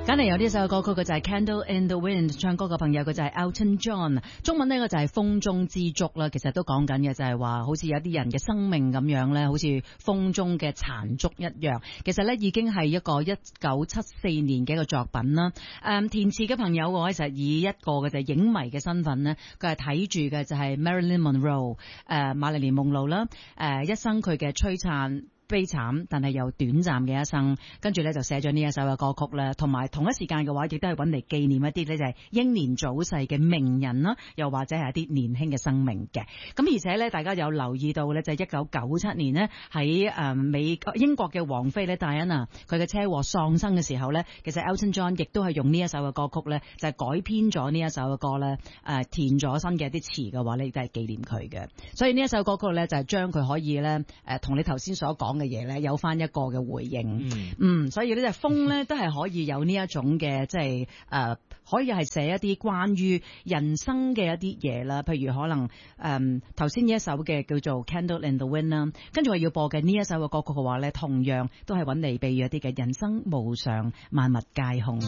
梗係有呢首歌曲，佢就係 Candle in the Wind， 唱歌嘅朋友佢就係 Elton John， 中文呢個就係風中之燭啦。其實都講緊嘅就係話，好似有啲人嘅生命咁樣咧，好似風中嘅殘燭一樣。其實咧已經係一個1974年嘅一個作品啦。填詞嘅朋友我其實以一個嘅就係影迷嘅身份呢，佢係睇住嘅就係 Marilyn Monroe， 瑪麗蓮夢露啦，一生佢嘅璀璨悲慘但係又短暫嘅一生，跟住咧就寫咗呢一首嘅歌曲咧，同埋同一時間嘅話，亦都係揾嚟紀念一啲咧就係英年早逝嘅名人啦，又或者係一啲年輕嘅生命嘅。咁而且咧，大家有留意到咧，就係1997年呢，喺英國嘅王妃咧戴安娜佢嘅車禍喪生嘅時候咧，其實 Elton John 亦都係用呢一首嘅歌曲咧，就係改編咗呢一首嘅歌咧，填咗新嘅一啲詞嘅話咧，亦都係紀念佢嘅。所以呢一首歌曲咧，就係將佢可以咧，同你頭先所講嘅嘢咧有翻一個嘅回應。所以呢隻風咧都係可以有呢一種嘅，即係可以係寫一啲關於人生嘅一啲嘢啦。譬如可能頭先呢一首嘅叫做 Candle in the Wind 啦，跟住我要播嘅呢一首嘅歌曲嘅話咧，同樣都係揾嚟比喻一啲嘅人生無常，萬物皆空。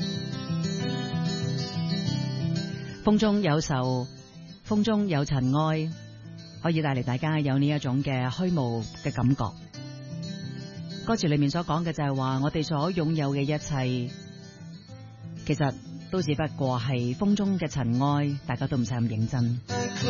風中有愁，風中有塵埃，可以帶嚟大家有呢一種嘅虛無嘅感覺。歌詞裏面所講嘅就係話，我哋所擁有嘅一切，其實都只不過係風中嘅塵埃，大家都唔使咁認真。